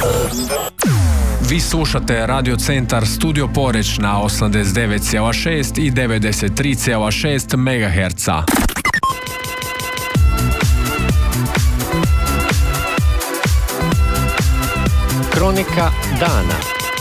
Vi slušate Radio Centar Studio Poreč na 89,6 i 93,6 MHz. Kronika dana.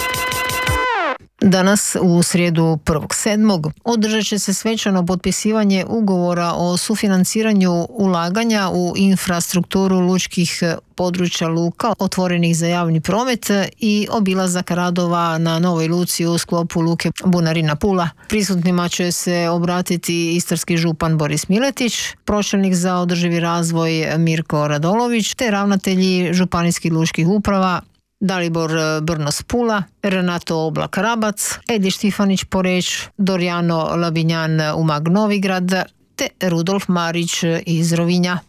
Danas, u srijedu 1.7. održat će se svečano potpisivanje ugovora o sufinanciranju ulaganja u infrastrukturu lučkih područja luka otvorenih za javni promet i obilazak radova na novoj luci u sklopu luke Bunarina Pula. Prisutnima će se obratiti istarski župan Boris Miletić, pročelnik za održivi razvoj Mirko Radolović, te ravnatelji županijskih lučkih uprava Dalibor Brnos Pula, Renato Oblak Rabac, Edi Štifanić Poreć, Dorjano Labinjan Umag Novigrad te Rudolf Marić iz Rovinja.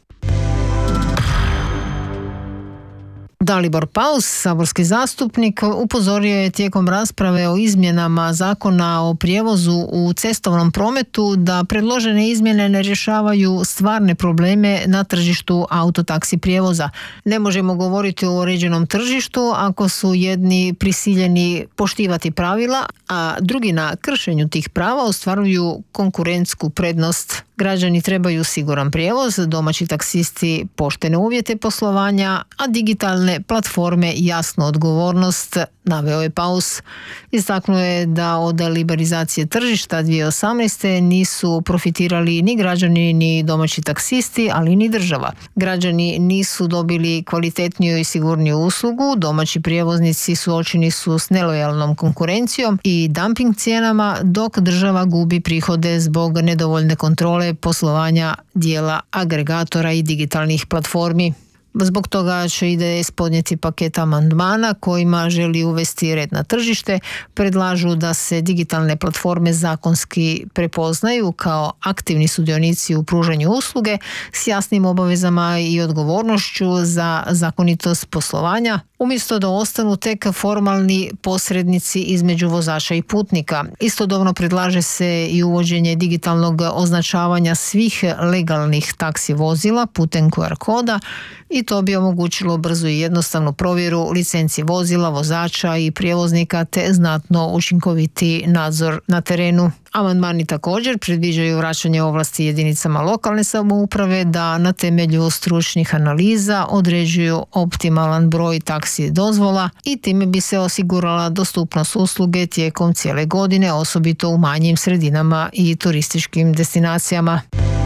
Dalibor Paus, saborski zastupnik, upozorio je tijekom rasprave o izmjenama Zakona o prijevozu u cestovnom prometu da predložene izmjene ne rješavaju stvarne probleme na tržištu autotaksi prijevoza. Ne možemo govoriti o uređenom tržištu ako su jedni prisiljeni poštivati pravila, a drugi na kršenju tih prava ostvaruju konkurentsku prednost. Građani trebaju siguran prijevoz, domaći taksisti poštene uvjete poslovanja, a digitalne platforme jasnu odgovornost, naveo je Paus. Istaknuo je da od liberalizacije tržišta 2018. nisu profitirali ni građani ni domaći taksisti, ali ni država. Građani nisu dobili kvalitetniju i sigurniju uslugu, domaći prijevoznici suočeni su s nelojalnom konkurencijom i dumping cijenama, dok država gubi prihode zbog nedovoljne kontrole poslovanja dijela agregatora i digitalnih platformi. Zbog toga će IDS podnijeti paket amandmana kojima želi uvesti red na tržište. Predlažu da se digitalne platforme zakonski prepoznaju kao aktivni sudionici u pružanju usluge s jasnim obavezama i odgovornošću za zakonitost poslovanja, umjesto da ostanu tek formalni posrednici između vozača i putnika. Istodobno predlaže se i uvođenje digitalnog označavanja svih legalnih taksi vozila putem QR koda i to bi omogućilo brzu i jednostavnu provjeru licenci vozila, vozača i prijevoznika te znatno učinkoviti nadzor na terenu. Amandmani također predviđaju vraćanje ovlasti jedinicama lokalne samouprave da na temelju stručnih analiza određuju optimalan broj taksi dozvola i time bi se osigurala dostupnost usluge tijekom cijele godine, osobito u manjim sredinama i turističkim destinacijama.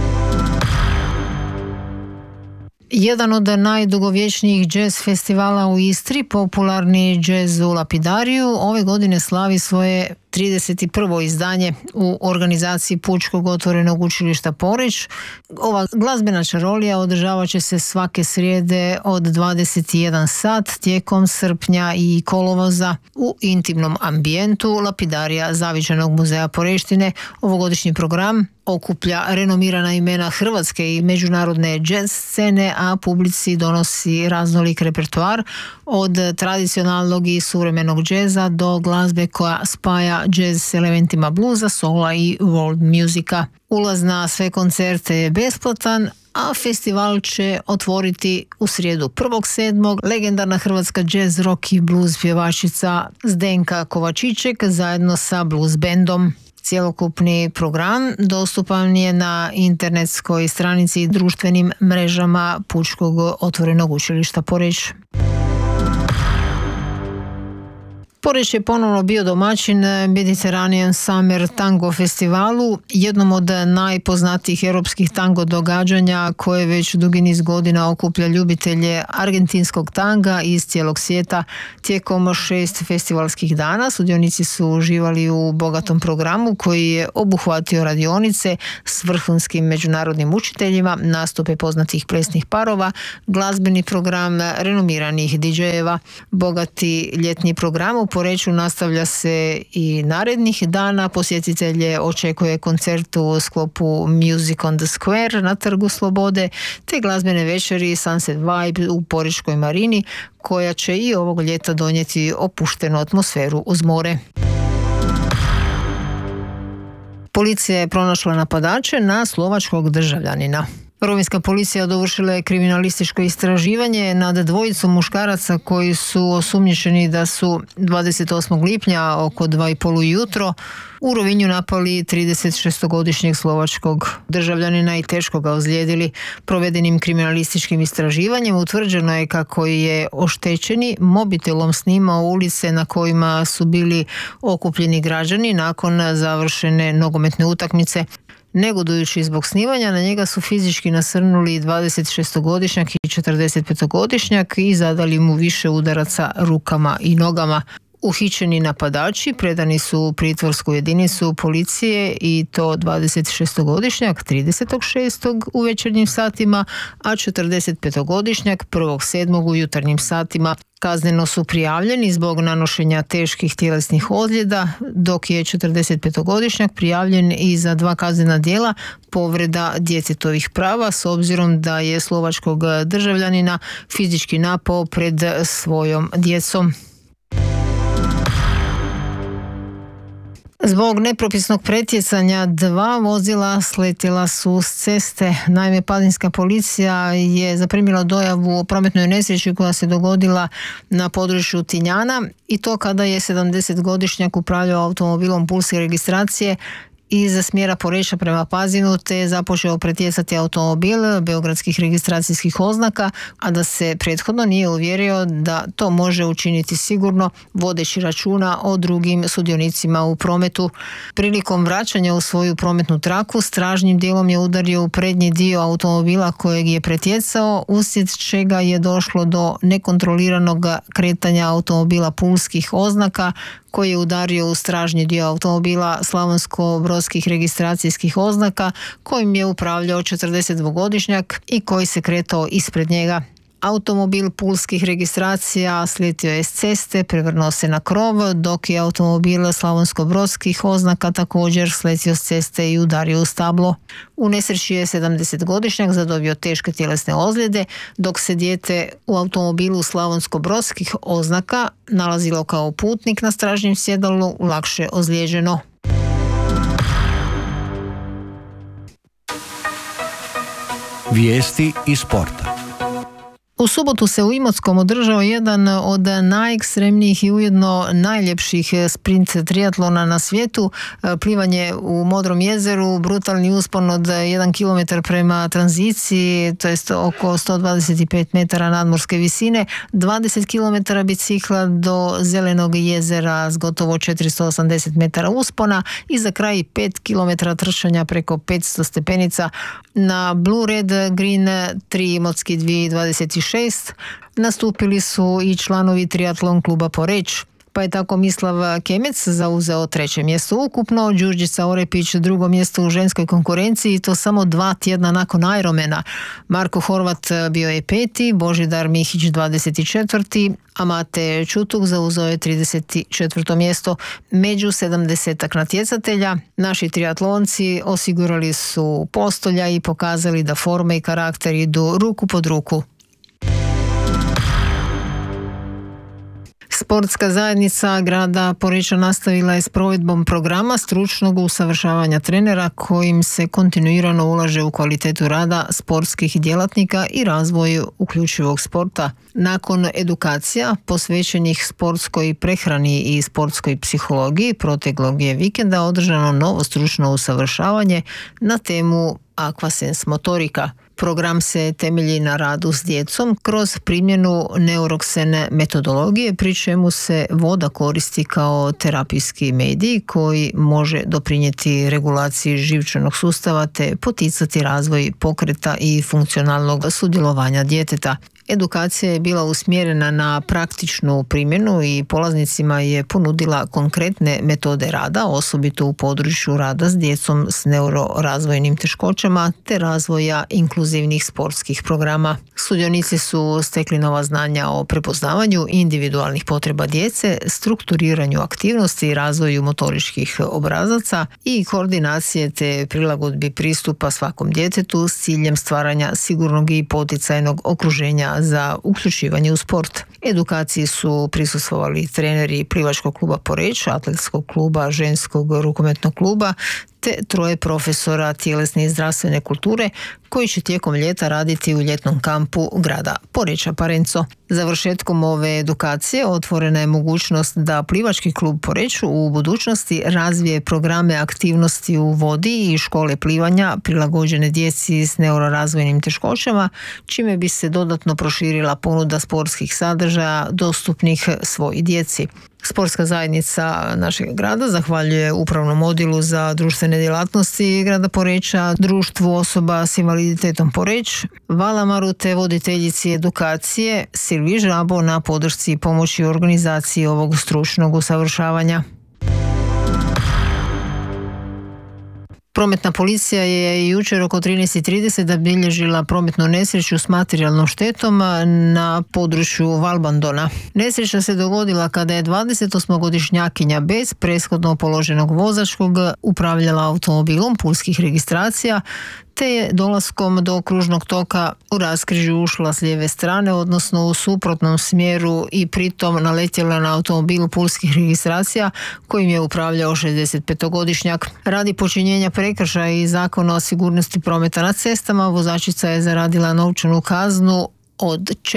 Jedan od najdugovječnijih jazz festivala u Istri, popularni jazz u Lapidariju, ove godine slavi svoje 31. izdanje u organizaciji Pučkog otvorenog učilišta Poreč. Ova glazbena čarolija održavat će se svake srijede od 21 sat tijekom srpnja i kolovoza u intimnom ambijentu Lapidarija Zavičajnog muzeja Poreštine. Ovogodišnji program okuplja renomirana imena hrvatske i međunarodne jazz scene, a publici donosi raznolik repertoar od tradicionalnog i suvremenog džeza do glazbe koja spaja džez s elementima bluza, soula i world musika. Ulaz na sve koncerte je besplatan, a festival će otvoriti u srijedu 1.7. legendarna hrvatska jazz, rock i blues pjevačica Zdenka Kovačiček zajedno sa blues bandom. Cjelokupni program dostupan je na internetskoj stranici i društvenim mrežama Pučkog otvorenog učilišta Poreč. Poreč je ponovno bio domaćin Mediterranean Summer Tango festivalu, jednom od najpoznatijih europskih tango događanja koje već dugi niz godina okuplja ljubitelje argentinskog tanga iz cijelog svijeta. Tijekom 6 festivalskih dana sudionici su uživali u bogatom programu koji je obuhvatio radionice s vrhunskim međunarodnim učiteljima, nastupe poznatih plesnih parova, glazbeni program renomiranih DJ-eva. Bogati ljetni program u Poreču nastavlja se i narednih dana. Posjetitelje očekuje koncert u sklopu Music on the Square na Trgu Slobode te glazbene večeri Sunset Vibe u Porečkoj marini koja će i ovog ljeta donijeti opuštenu atmosferu uz more. Policija je pronašla napadače na slovačkog državljanina. Rovinjska policija dovršila je kriminalističko istraživanje nad dvojicom muškaraca koji su osumnjičeni da su 28. lipnja oko 2:30 jutro u Rovinju napali 36-godišnjeg slovačkog državljanina i teško ga ozlijedili. Provedenim kriminalističkim istraživanjem utvrđeno je kako je oštećeni mobitelom snimao ulice na kojima su bili okupljeni građani nakon završene nogometne utakmice. Negodujući zbog snimanja, na njega su fizički nasrnuli 26-godišnjak i 45-godišnjak i zadali mu više udaraca rukama i nogama. Uhićeni napadači predani su u pritvorsku jedinicu policije i to 26-godišnjak 30.6. u večernjim satima, a 45-godišnjak 1.7. u jutarnjim satima. Kazneno su prijavljeni zbog nanošenja teških tjelesnih ozljeda, dok je 45-godišnjak prijavljen i za 2 kaznena djela povreda djetetovih prava s obzirom da je slovačkog državljanina fizički napao pred svojom djecom. Zbog nepropisnog pretjecanja 2 vozila sletjela su s ceste. Naime, pazinska policija je zaprimila dojavu o prometnoj nesreći koja se dogodila na području Tinjana i to kada je 70-godišnjak upravljao automobilom pulske registracije iz smjera Poreča prema Pazinu te je započeo pretjecati automobil beogradskih registracijskih oznaka, a da se prethodno nije uvjerio da to može učiniti sigurno, vodeći računa o drugim sudionicima u prometu. Prilikom vraćanja u svoju prometnu traku stražnjim dijelom je udario u prednji dio automobila kojeg je pretjecao, uslijed čega je došlo do nekontroliranog kretanja automobila pulskih oznaka koji je udario u stražnji dio automobila slavonsko-brodskih registracijskih oznaka kojim je upravljao 42-godišnjak i koji se kretao ispred njega. Automobil pulskih registracija sletio je s ceste, prevrnuo se na krov, dok je automobil slavonsko-brodskih oznaka također sletio s ceste i udario u stablo. U nesreći je 70-godišnjak zadobio teške tjelesne ozljede, dok se dijete u automobilu slavonsko-brodskih oznaka nalazilo kao putnik na stražnjem sjedalu lakše ozlijeđeno. Vijesti iz sporta. U subotu se u Imotskom održao jedan od najekstremnijih i ujedno najljepših sprint triatlona na svijetu, plivanje u Modrom jezeru, brutalni uspon od 1 km prema tranziciji, to jest oko 125 metara nadmorske visine, 20 km bicikla do Zelenog jezera s gotovo 480 metara uspona i za kraj 5 km trčanja preko 500 stepenica na Blue Red Green 3 Imotski 2026. Nastupili su i članovi triatlon kluba Poreč. Pa je tako Mislav Kemec zauzeo 3. mjesto ukupno, Đurđica Orepić 2. mjesto u ženskoj konkurenciji i to samo 2 tjedna nakon Ironmana. Marko Horvat bio je 5., Božidar Mihić 24., a Mate Čutuk zauzeo je 34. mjesto. Među 70 natjecatelja naši triatlonci osigurali su postolja i pokazali da forme i karakter idu ruku pod ruku. Sportska zajednica grada Poreča nastavila je s provedbom programa stručnog usavršavanja trenera kojim se kontinuirano ulaže u kvalitetu rada sportskih djelatnika i razvoju uključivog sporta. Nakon edukacija posvećenih sportskoj prehrani i sportskoj psihologiji proteklog je vikenda održano novo stručno usavršavanje na temu Aquasens motorika. Program se temelji na radu s djecom kroz primjenu neuroksene metodologije, pri čemu se voda koristi kao terapijski medij koji može doprinijeti regulaciji živčanog sustava te poticati razvoj pokreta i funkcionalnog sudjelovanja djeteta. Edukacija je bila usmjerena na praktičnu primjenu i polaznicima je ponudila konkretne metode rada, osobito u području rada s djecom s neurorazvojnim teškoćama te razvoja inkluzivnih sportskih programa. Sudionici su stekli nova znanja o prepoznavanju individualnih potreba djece, strukturiranju aktivnosti i razvoju motoričkih obrazaca i koordinacije te prilagodbi pristupa svakom djetetu s ciljem stvaranja sigurnog i poticajnog okruženja za uključivanje u sport. Edukaciji su prisustvovali treneri plivačkog kluba Poreč, atletskog kluba, ženskog rukometnog kluba te 3 profesora tjelesne i zdravstvene kulture koji će tijekom ljeta raditi u ljetnom kampu grada Poreča Parenco. Završetkom ove edukacije otvorena je mogućnost da plivački klub Poreču u budućnosti razvije programe aktivnosti u vodi i škole plivanja prilagođene djeci s neurorazvojnim teškoćama, čime bi se dodatno proširila ponuda sportskih sadržaja dostupnih svoj djeci. Sportska zajednica našeg grada zahvaljuje Upravnom odjelu za društvene djelatnosti grada Poreča, Društvu osoba s invaliditetom Poreć, Valamaru te voditeljici edukacije Silvi Žabo na podršci i pomoći u organizaciji ovog stručnog usavršavanja. Prometna policija je jučer oko 13:30 zabilježila prometnu nesreću s materijalnom štetom na području Valbandona. Nesreća se dogodila kada je 28-godišnjakinja bez prethodno položenog vozačkog upravljala automobilom pulskih registracija, te je dolaskom do kružnog toka u raskrižju ušla s lijeve strane, odnosno u suprotnom smjeru, i pritom naletjela na automobil pulskih registracija kojim je upravljao 65-godišnjak. Radi počinjenja prekršaja i Zakona o sigurnosti prometa na cestama, vozačica je zaradila novčanu kaznu od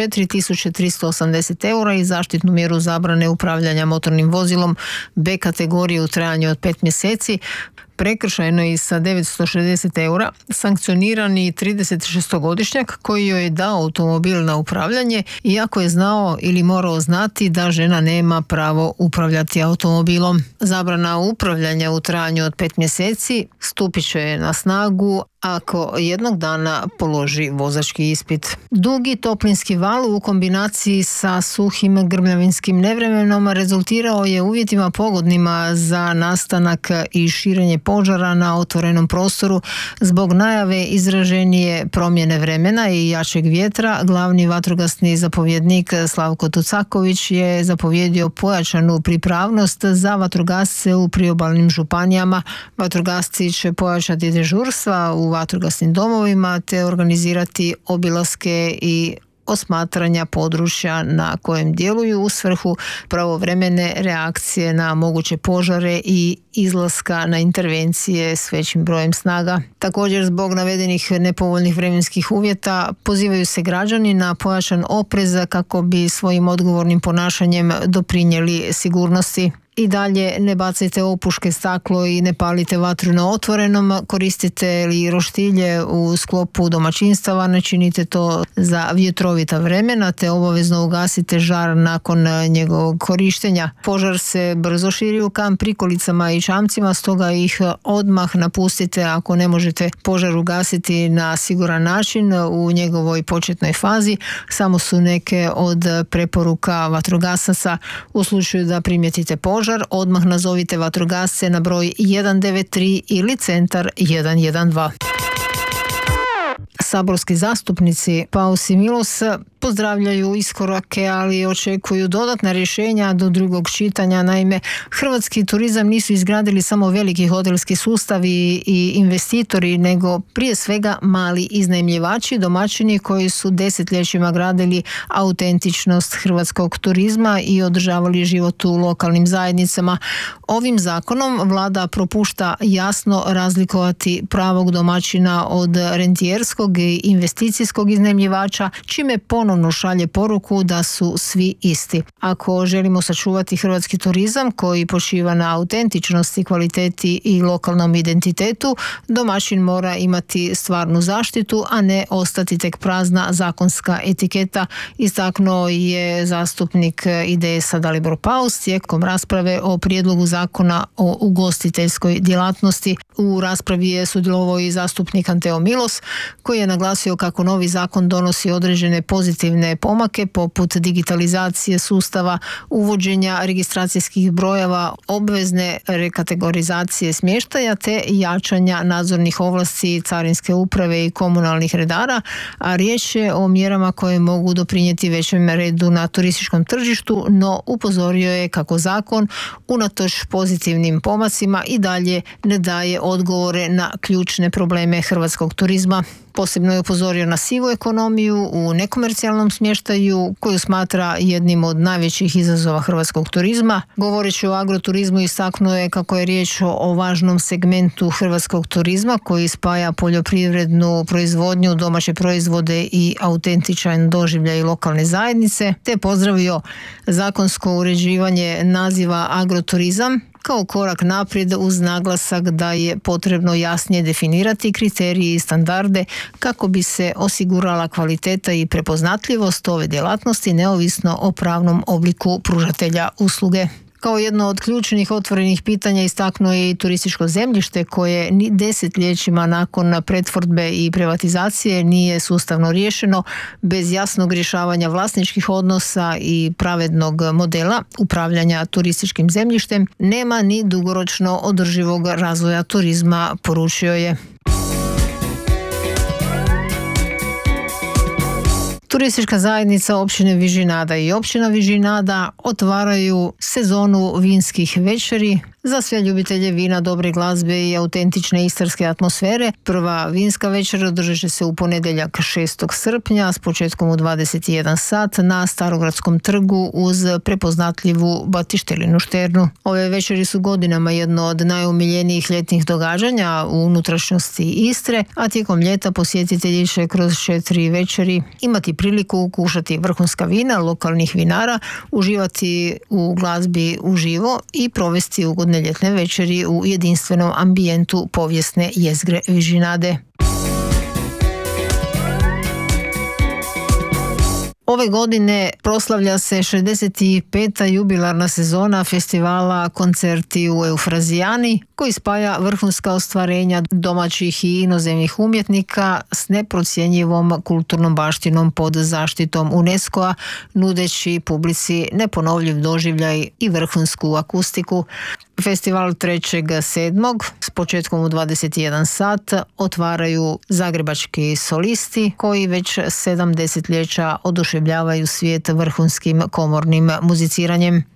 4.380 eura i zaštitnu mjeru zabrane upravljanja motornim vozilom B kategorije u trajanju od 5 mjeseci. Prekršajno je i sa 960 eura sankcionirani 36-godišnjak koji joj je dao automobil na upravljanje, iako je znao ili morao znati da žena nema pravo upravljati automobilom. Zabrana upravljanja u trajanju od 5 mjeseci stupit će na snagu ako jednog dana položi vozački ispit. Dugi toplinski val u kombinaciji sa suhim grmljavinskim nevremenom rezultirao je uvjetima pogodnima za nastanak i širenje požara na otvorenom prostoru. Zbog najave izraženije promjene vremena i jačeg vjetra, glavni vatrogasni zapovjednik Slavko Tucaković je zapovjedio pojačanu pripravnost za vatrogasce u priobalnim županijama. Vatrogasci će pojačati dežurstva u vatrogasnim domovima te organizirati obilaske i osmatranja područja na kojem djeluju u svrhu pravovremene reakcije na moguće požare i izlaska na intervencije s većim brojem snaga. Također, zbog navedenih nepovoljnih vremenskih uvjeta pozivaju se građani na pojačan oprez kako bi svojim odgovornim ponašanjem doprinijeli sigurnosti. I dalje ne bacajte opuške, staklo i ne palite vatru na otvorenom, koristite li roštilje u sklopu domaćinstava, ne činite to za vjetrovita vremena te obavezno ugasite žar nakon njegovog korištenja. Požar se brzo širi u kamp prikolicama i čamcima, stoga ih odmah napustite ako ne možete požar ugasiti na siguran način u njegovoj početnoj fazi. Samo su neke od preporuka vatrogasaca. U slučaju da primijetite požar, odmah nazovite vatrogasce na broj 193 ili centar 112. Saborski zastupnici Paus i Milos pozdravljaju iskorake, ali očekuju dodatna rješenja do drugog čitanja. Naime, hrvatski turizam nisu izgradili samo veliki hotelski sustavi i investitori, nego prije svega mali iznajmljivači, domaćini koji su desetljećima gradili autentičnost hrvatskog turizma i održavali život u lokalnim zajednicama. Ovim zakonom vlada propušta jasno razlikovati pravog domaćina od rentijerskog i investicijskog iznajmljivača, čime ponovno šalje poruku da su svi isti. Ako želimo sačuvati hrvatski turizam koji počiva na autentičnosti, kvaliteti i lokalnom identitetu, domaćin mora imati stvarnu zaštitu, a ne ostati tek prazna zakonska etiketa, istaknuo je zastupnik IDS-a Dalibor Paus tijekom rasprave o prijedlogu zakona o ugostiteljskoj djelatnosti. U raspravi je sudjelovao i zastupnik Anteo Milos, koji je naglasio kako novi zakon donosi određene pozitivne pomake poput digitalizacije sustava, uvođenja registracijskih brojeva, obvezne rekategorizacije smještaja te jačanja nadzornih ovlasti carinske uprave i komunalnih redara, a riječ je o mjerama koje mogu doprinijeti većem redu na turističkom tržištu, no upozorio je kako zakon unatoč pozitivnim pomacima i dalje ne daje odgovore na ključne probleme hrvatskog turizma. Posebno je upozorio na sivu ekonomiju u nekomercijalnom smještaju koju smatra jednim od najvećih izazova hrvatskog turizma. Govoreći o agroturizmu istaknuo je kako je riječ o važnom segmentu hrvatskog turizma koji spaja poljoprivrednu proizvodnju, domaće proizvode i autentičan doživljaj lokalne zajednice, te pozdravio zakonsko uređivanje naziva agroturizam kao korak naprijed uz naglasak da je potrebno jasnije definirati kriterije i standarde kako bi se osigurala kvaliteta i prepoznatljivost ove djelatnosti neovisno o pravnom obliku pružatelja usluge. Kao jedno od ključnih otvorenih pitanja istaknuo je i turističko zemljište koje ni desetljećima nakon pretvorbe i privatizacije nije sustavno riješeno bez jasnog rješavanja vlasničkih odnosa i pravednog modela upravljanja turističkim zemljištem nema ni dugoročno održivog razvoja turizma, poručio je. Turistička zajednica općine Vižinada i općina Vižinada otvaraju sezonu vinskih večeri za sve ljubitelje vina, dobre glazbe i autentične istarske atmosfere. Prva vinska večer održat će se u ponedjeljak 6. srpnja s početkom u 21 sat na Starogradskom trgu uz prepoznatljivu Batištelinu šternu. Ove večeri su godinama jedno od najomiljenijih ljetnih događanja u unutrašnjosti Istre, a tijekom ljeta posjetitelji će kroz 4 večeri imati priliku kušati vrhunska vina lokalnih vinara, uživati u glazbi uživo i provesti ugodne ljetne večeri u jedinstvenom ambijentu povijesne jezgre Vižinade. Ove godine proslavlja se 65. jubilarna sezona festivala Koncerti u Eufrazijani, koji spaja vrhunska ostvarenja domaćih i inozemnih umjetnika s neprocjenjivom kulturnom baštinom pod zaštitom UNESCO-a, nudeći publici neponovljiv doživljaj i vrhunsku akustiku. Festival 3.7. s početkom u 21 sat otvaraju zagrebački solisti koji već 7 desetljeća oduševljavaju svijet vrhunskim komornim muziciranjem.